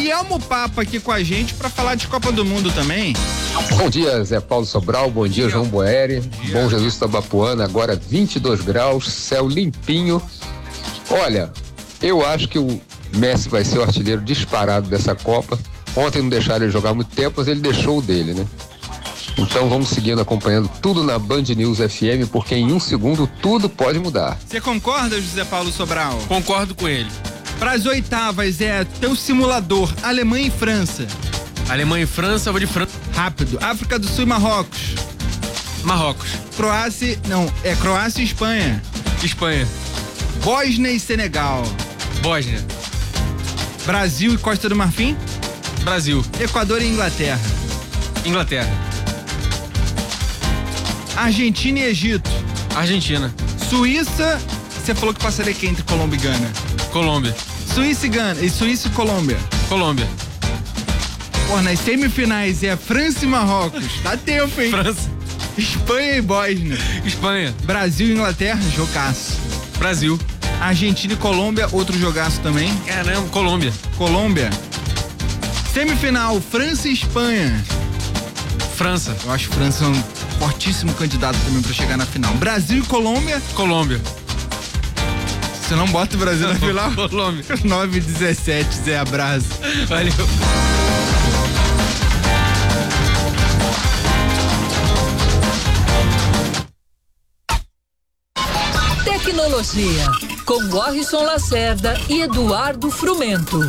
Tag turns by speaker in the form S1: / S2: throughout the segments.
S1: Rielmo Papa aqui com a gente para falar de Copa do Mundo também.
S2: Bom dia, Zé Paulo Sobral, bom dia, João Boeri, bom Jesus Tabapuana, agora 22 graus, céu limpinho. Olha, eu acho que o Messi vai ser o artilheiro disparado dessa Copa. Ontem não deixaram ele jogar muito tempo, mas ele deixou o dele, né? Então vamos seguindo, acompanhando tudo na Band News FM, porque em um segundo tudo pode mudar.
S1: Você concorda, José Paulo Sobral?
S3: Concordo com ele.
S1: Para as oitavas, teu simulador, Alemanha e França.
S3: Alemanha e França, eu vou de França.
S1: Rápido. África do Sul e Marrocos.
S3: Marrocos.
S1: Croácia e Espanha.
S3: Espanha.
S1: Bósnia e Senegal.
S3: Bósnia.
S1: Brasil e Costa do Marfim.
S3: Brasil.
S1: Equador e Inglaterra.
S3: Inglaterra.
S1: Argentina e Egito.
S3: Argentina.
S1: Suíça, você falou que passaria aqui entre Colômbia e Gana.
S3: Colômbia.
S1: Suíça e Colômbia.
S3: Colômbia.
S1: Pô, nas semifinais França e Marrocos. Dá tempo, hein?
S3: França.
S1: Espanha e Bósnia.
S3: Espanha.
S1: Brasil e Inglaterra, jogaço.
S3: Brasil.
S1: Argentina e Colômbia, outro jogaço também.
S3: Caramba, Colômbia.
S1: Colômbia. Semifinal, França e Espanha.
S3: França.
S1: Eu acho França um fortíssimo candidato também pra chegar na final. Brasil e Colômbia.
S3: Colômbia.
S1: Você não bota o Brasil na final?
S3: Colômbia.
S1: 9-17, Zé, abraço.
S3: Valeu.
S4: Tecnologia, com Warrison Lacerda e Eduardo Frumento.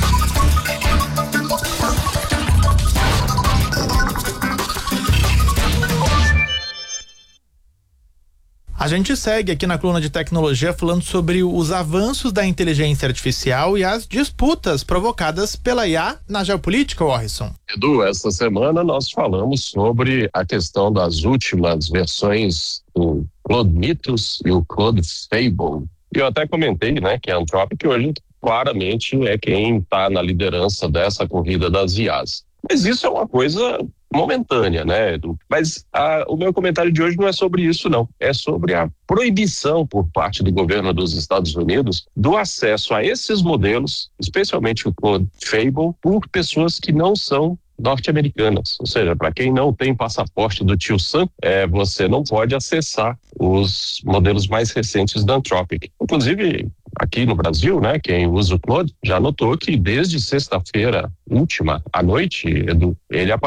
S5: A gente segue aqui na coluna de tecnologia falando sobre os avanços da inteligência artificial e as disputas provocadas pela IA na geopolítica, Warrison.
S6: Edu, essa semana nós falamos sobre a questão das últimas versões do Claude Mythos e o Claude Fable. E eu até comentei, né, que a Anthropic hoje claramente é quem está na liderança dessa corrida das IAs. Mas isso é uma coisa momentânea, né, Edu? Mas o meu comentário de hoje não é sobre isso, não. É sobre a proibição por parte do governo dos Estados Unidos do acesso a esses modelos, especialmente o Claude Fable, por pessoas que não são norte-americanas. Ou seja, para quem não tem passaporte do tio Sam, você não pode acessar os modelos mais recentes da Anthropic. Inclusive, aqui no Brasil, né, quem usa o Claude já notou que desde sexta-feira última à noite, Edu,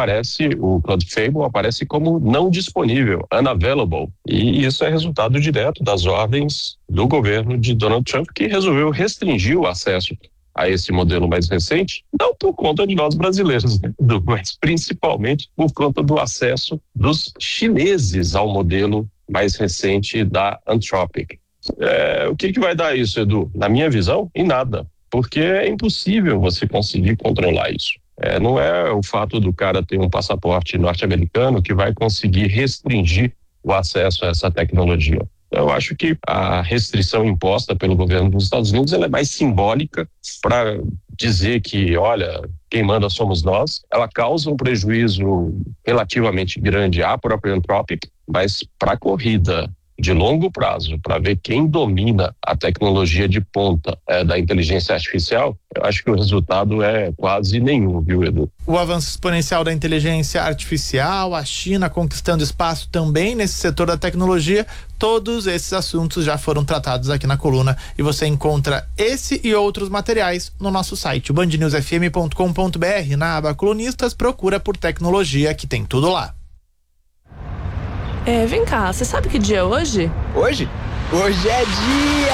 S6: o Claude Fable aparece como não disponível, unavailable. E isso é resultado direto das ordens do governo de Donald Trump, que resolveu restringir o acesso a esse modelo mais recente, não por conta de nós brasileiros, né, Edu, mas principalmente por conta do acesso dos chineses ao modelo mais recente da Anthropic. O que vai dar isso, Edu? Na minha visão, em nada, porque é impossível você conseguir controlar isso. Não é o fato do cara ter um passaporte norte-americano que vai conseguir restringir o acesso a essa tecnologia. Eu acho que a restrição imposta pelo governo dos Estados Unidos ela é mais simbólica para dizer que, olha, quem manda somos nós. Ela causa um prejuízo relativamente grande à própria Anthropic, mas para a corrida de longo prazo, para ver quem domina a tecnologia de ponta da inteligência artificial, eu acho que o resultado é quase nenhum, viu, Edu?
S5: O avanço exponencial da inteligência artificial, a China conquistando espaço também nesse setor da tecnologia, todos esses assuntos já foram tratados aqui na coluna e você encontra esse e outros materiais no nosso site, bandnewsfm.com.br. Na aba colunistas, procura por tecnologia, que tem tudo lá.
S7: Vem cá, você sabe que dia é hoje?
S8: Hoje? Hoje é dia